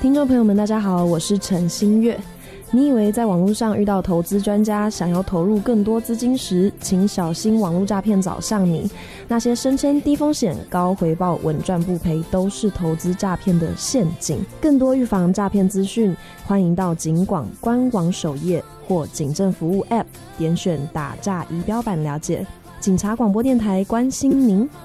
听众朋友们大家好，我是陈新月。你以为在网络上遇到投资专家想要投入更多资金时，请小心网络诈骗找上你。那些声称低风险高回报稳赚不赔都是投资诈骗的陷阱。更多预防诈骗资讯，欢迎到警广官网首页或警政服务 App 点选打诈仪表板了解。警察广播电台关心您。